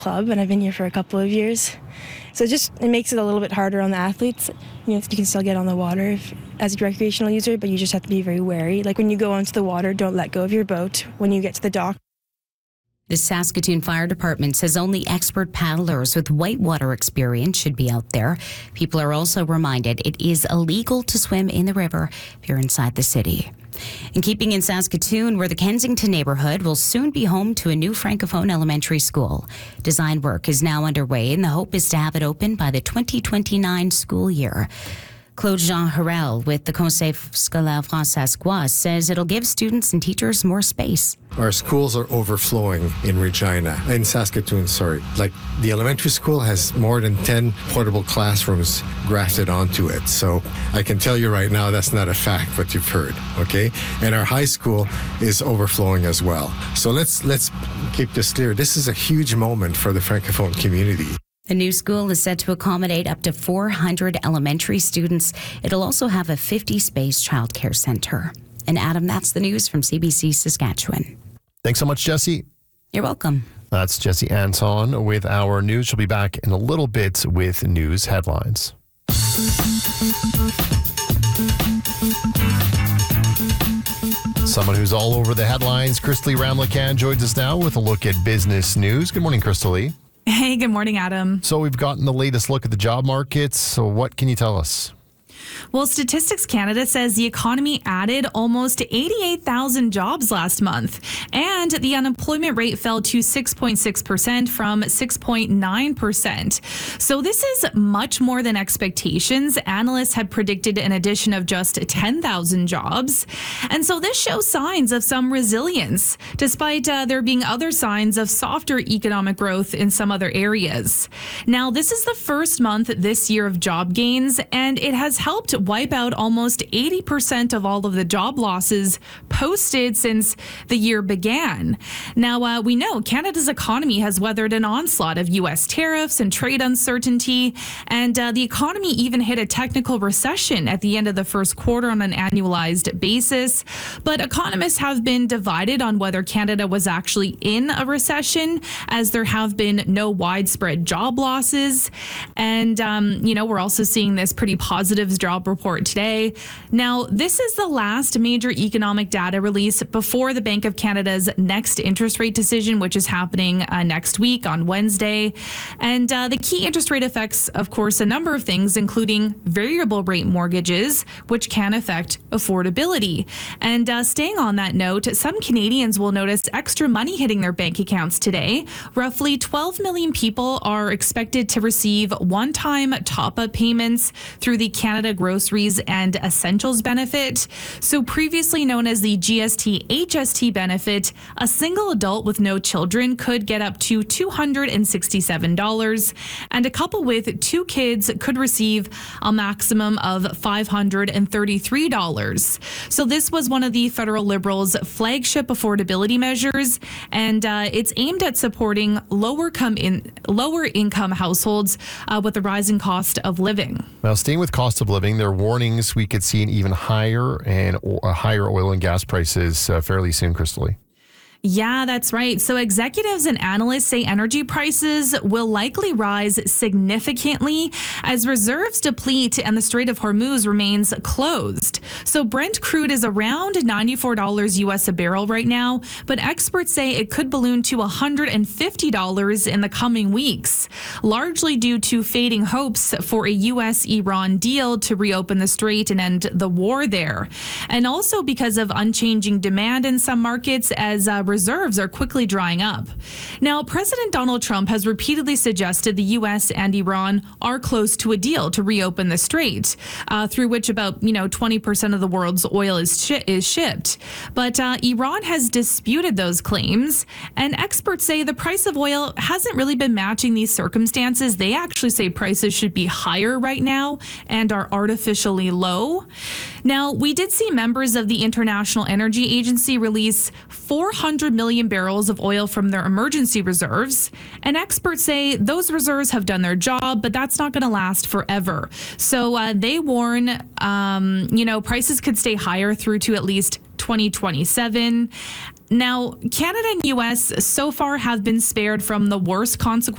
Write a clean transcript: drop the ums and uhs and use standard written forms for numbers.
club, and I've been here for a couple of years. So it makes it a little bit harder on the athletes. You can still get on the water as a recreational user, but you just have to be very wary. Like when you go onto the water, don't let go of your boat when you get to the dock. The Saskatoon Fire Department says only expert paddlers with whitewater experience should be out there. People are also reminded it is illegal to swim in the river if you're inside the city. And keeping in Saskatoon, where the Kensington neighborhood will soon be home to a new Francophone elementary school. Design work is now underway, and the hope is to have it open by the 2029 school year. Claude Jean Harel with the Conseil Scolaire Francescois says it'll give students and teachers more space. Our schools are overflowing in Saskatoon. Like the elementary school has more than 10 portable classrooms grafted onto it. So I can tell you right now that's not a fact what you've heard, okay? And our high school is overflowing as well. So let's keep this clear. This is a huge moment for the Francophone community. The new school is set to accommodate up to 400 elementary students. It'll also have a 50-space childcare center. And Adam, that's the news from CBC Saskatchewan. Thanks so much, Jesse. You're welcome. That's Jesse Anton with our news. She'll be back in a little bit with news headlines. Someone who's all over the headlines, Crystalie Ramlakan, joins us now with a look at business news. Good morning, Crystalie. Hey, good morning, Adam. So we've gotten the latest look at the job market. So what can you tell us? Well, Statistics Canada says the economy added almost 88,000 jobs last month, and the unemployment rate fell to 6.6% from 6.9%. So this is much more than expectations. Analysts had predicted an addition of just 10,000 jobs. And so this shows signs of some resilience, despite there being other signs of softer economic growth in some other areas. Now, this is the first month this year of job gains, and it has helped wipe out almost 80% of all of the job losses posted since the year began. Now, we know Canada's economy has weathered an onslaught of U.S. tariffs and trade uncertainty, and the economy even hit a technical recession at the end of the first quarter on an annualized basis. But economists have been divided on whether Canada was actually in a recession, as there have been no widespread job losses. And, we're also seeing this pretty positive job report today. Now, this is the last major economic data release before the Bank of Canada's next interest rate decision, which is happening next week on Wednesday. And the key interest rate affects, of course, a number of things, including variable rate mortgages, which can affect affordability. And staying on that note, some Canadians will notice extra money hitting their bank accounts today. Roughly 12 million people are expected to receive one-time top-up payments through the Canada Groceries and Essentials benefit. So previously known as the GST HST benefit, a single adult with no children could get up to $267, and a couple with two kids could receive a maximum of $533. So this was one of the federal Liberals' flagship affordability measures, and it's aimed at supporting lower income households with the rising cost of living. Now, staying with cost of living, there are warnings we could see an even higher oil and gas prices fairly soon, Crystalie. Yeah, that's right. So executives and analysts say energy prices will likely rise significantly as reserves deplete and the Strait of Hormuz remains closed. So Brent crude is around $94 US a barrel right now, but experts say it could balloon to $150 in the coming weeks, largely due to fading hopes for a US-Iran deal to reopen the strait and end the war there. And also because of unchanging demand in some markets as reserves are quickly drying up. Now, President Donald Trump has repeatedly suggested the U.S. and Iran are close to a deal to reopen the strait, through which about 20% of the world's oil is shipped. But Iran has disputed those claims, and experts say the price of oil hasn't really been matching these circumstances. They actually say prices should be higher right now and are artificially low. Now, we did see members of the International Energy Agency release 400 million barrels of oil from their emergency reserves, and experts say those reserves have done their job, but that's not going to last forever. So they warn, prices could stay higher through to at least 2027. Now, Canada and U.S. so far have been spared from the worst consequences